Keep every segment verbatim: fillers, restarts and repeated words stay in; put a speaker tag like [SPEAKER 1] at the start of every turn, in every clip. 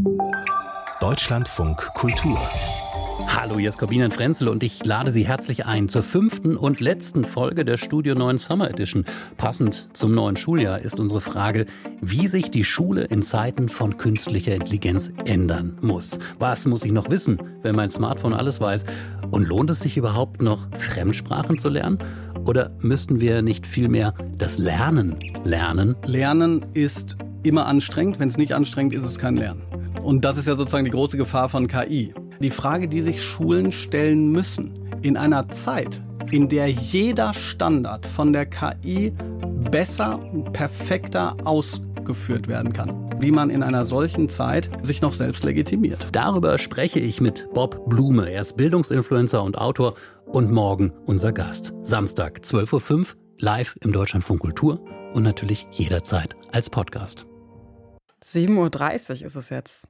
[SPEAKER 1] Deutschlandfunk Kultur.
[SPEAKER 2] Hallo, hier ist Corbinian Frenzel und ich lade Sie herzlich ein zur fünften und letzten Folge der Studio neun Summer Edition. Passend zum neuen Schuljahr ist unsere Frage, wie sich die Schule in Zeiten von künstlicher Intelligenz ändern muss. Was muss ich noch wissen, wenn mein Smartphone alles weiß? Und lohnt es sich überhaupt noch, Fremdsprachen zu lernen? Oder müssten wir nicht vielmehr das Lernen lernen?
[SPEAKER 3] Lernen ist immer anstrengend. Wenn es nicht anstrengend ist, ist es kein Lernen. Und das ist ja sozusagen die große Gefahr von K I. Die Frage, die sich Schulen stellen müssen, in einer Zeit, in der jeder Standard von der K I besser und perfekter ausgeführt werden kann. Wie man in einer solchen Zeit sich noch selbst legitimiert.
[SPEAKER 2] Darüber spreche ich mit Bob Blume. Er ist Bildungsinfluencer und Autor und morgen unser Gast. Samstag, zwölf Uhr fünf, live im Deutschlandfunk Kultur und natürlich jederzeit als Podcast.
[SPEAKER 4] sieben Uhr dreißig ist es jetzt.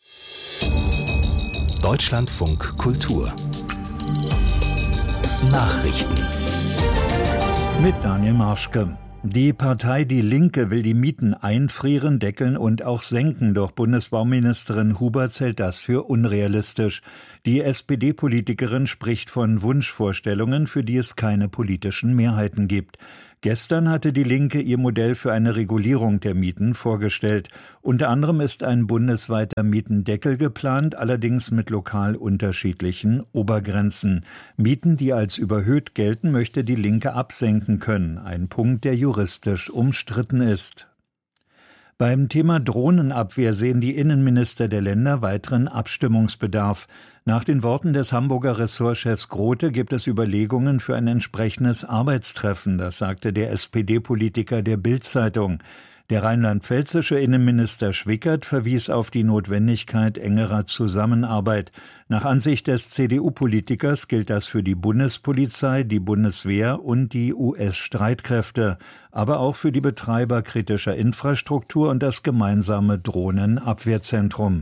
[SPEAKER 1] Deutschlandfunk Kultur. Nachrichten.
[SPEAKER 5] Mit Daniel Marschke. Die Partei Die Linke will die Mieten einfrieren, deckeln und auch senken. Doch Bundesbauministerin Huberts hält das für unrealistisch. Die S P D-Politikerin spricht von Wunschvorstellungen, für die es keine politischen Mehrheiten gibt. Gestern hatte die Linke ihr Modell für eine Regulierung der Mieten vorgestellt. Unter anderem ist ein bundesweiter Mietendeckel geplant, allerdings mit lokal unterschiedlichen Obergrenzen. Mieten, die als überhöht gelten, möchte die Linke absenken können. Ein Punkt, der juristisch umstritten ist. Beim Thema Drohnenabwehr sehen die Innenminister der Länder weiteren Abstimmungsbedarf. Nach den Worten des Hamburger Ressortchefs Grote gibt es Überlegungen für ein entsprechendes Arbeitstreffen, das sagte der S P D-Politiker der Bild-Zeitung. Der rheinland-pfälzische Innenminister Schwickert verwies auf die Notwendigkeit engerer Zusammenarbeit. Nach Ansicht des C D U-Politikers gilt das für die Bundespolizei, die Bundeswehr und die U S-Streitkräfte, aber auch für die Betreiber kritischer Infrastruktur und das gemeinsame Drohnenabwehrzentrum.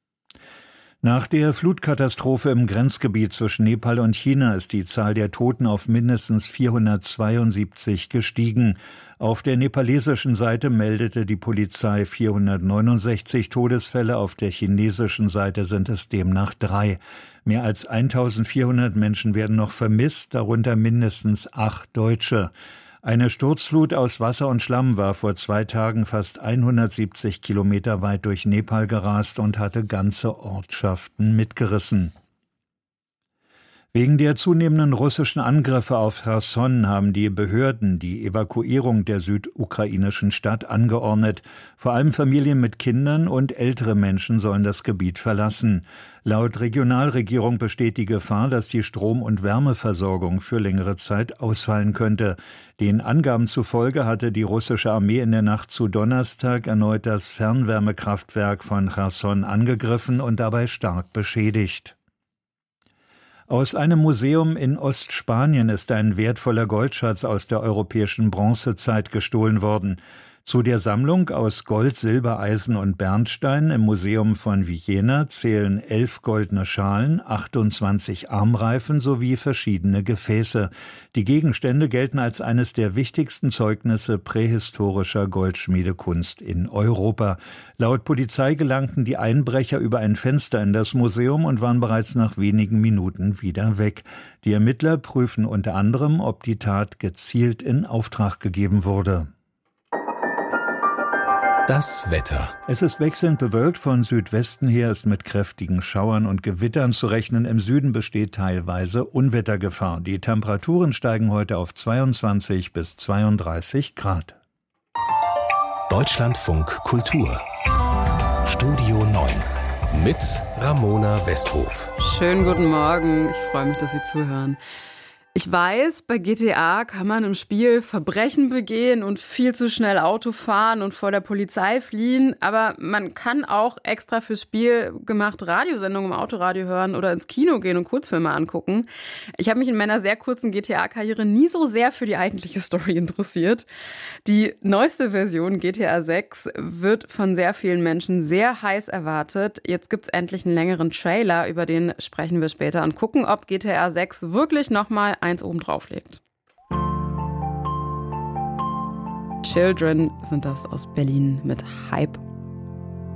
[SPEAKER 5] Nach der Flutkatastrophe im Grenzgebiet zwischen Nepal und China ist die Zahl der Toten auf mindestens vierhundertzweiundsiebzig gestiegen. Auf der nepalesischen Seite meldete die Polizei vierhundertneunundsechzig Todesfälle, auf der chinesischen Seite sind es demnach drei. Mehr als eintausendvierhundert Menschen werden noch vermisst, darunter mindestens acht Deutsche. Eine Sturzflut aus Wasser und Schlamm war vor zwei Tagen fast hundertsiebzig Kilometer weit durch Nepal gerast und hatte ganze Ortschaften mitgerissen. Wegen der zunehmenden russischen Angriffe auf Cherson haben die Behörden die Evakuierung der südukrainischen Stadt angeordnet. Vor allem Familien mit Kindern und ältere Menschen sollen das Gebiet verlassen. Laut Regionalregierung besteht die Gefahr, dass die Strom- und Wärmeversorgung für längere Zeit ausfallen könnte. Den Angaben zufolge hatte die russische Armee in der Nacht zu Donnerstag erneut das Fernwärmekraftwerk von Cherson angegriffen und dabei stark beschädigt. Aus einem Museum in Ostspanien ist ein wertvoller Goldschatz aus der europäischen Bronzezeit gestohlen worden. Zu der Sammlung aus Gold, Silber, Eisen und Bernstein im Museum von Villena zählen elf goldene Schalen, achtundzwanzig Armreifen sowie verschiedene Gefäße. Die Gegenstände gelten als eines der wichtigsten Zeugnisse prähistorischer Goldschmiedekunst in Europa. Laut Polizei gelangten die Einbrecher über ein Fenster in das Museum und waren bereits nach wenigen Minuten wieder weg. Die Ermittler prüfen unter anderem, ob die Tat gezielt in Auftrag gegeben wurde.
[SPEAKER 1] Das Wetter.
[SPEAKER 5] Es ist wechselnd bewölkt, von Südwesten her ist mit kräftigen Schauern und Gewittern zu rechnen. Im Süden besteht teilweise Unwettergefahr. Die Temperaturen steigen heute auf zweiundzwanzig bis zweiunddreißig Grad.
[SPEAKER 1] Deutschlandfunk Kultur. Studio neun. Mit Ramona Westhof.
[SPEAKER 4] Schönen guten Morgen. Ich freue mich, dass Sie zuhören. Ich weiß, bei G T A kann man im Spiel Verbrechen begehen und viel zu schnell Auto fahren und vor der Polizei fliehen, aber man kann auch extra fürs Spiel gemacht Radiosendungen im Autoradio hören oder ins Kino gehen und Kurzfilme angucken. Ich habe mich in meiner sehr kurzen G T A-Karriere nie so sehr für die eigentliche Story interessiert. Die neueste Version G T A sechs wird von sehr vielen Menschen sehr heiß erwartet. Jetzt gibt's endlich einen längeren Trailer, über den sprechen wir später und gucken, ob G T A sechs wirklich nochmal eins oben drauf legt. Children sind das aus Berlin mit Hype